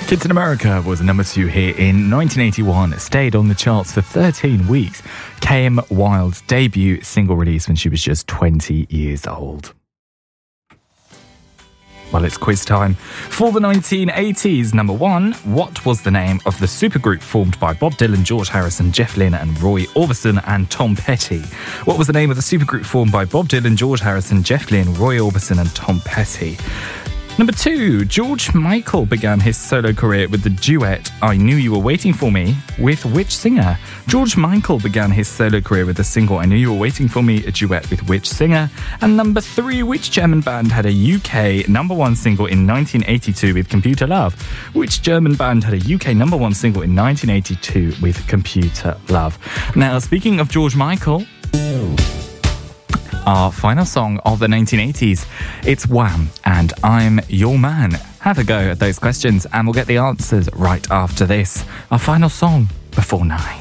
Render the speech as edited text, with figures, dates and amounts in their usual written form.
Kids in America was number 2 here in 1981. It stayed on the charts for 13 weeks. Kayym Wilde's debut single release when she was just 20 years old. Well, it's quiz time. For the 1980s, number 1, what was the name of the supergroup formed by Bob Dylan, George Harrison, Jeff Lynne and Roy Orbison and Tom Petty? What was the name of the supergroup formed by Bob Dylan, George Harrison, Jeff Lynne, Roy Orbison and Tom Petty? Number 2, George Michael began his solo career with the duet I Knew You Were Waiting For Me with which singer? George Michael began his solo career with the single I Knew You Were Waiting For Me, a duet with which singer? And number 3, which German band had a UK number 1 single in 1982 with Computer Love? Which German band had a UK number 1 single in 1982 with Computer Love? Now, speaking of George Michael, our final song of the 1980s, it's Wham! And I'm Your Man. Have a go at those questions and we'll get the answers right after this. Our final song before 9.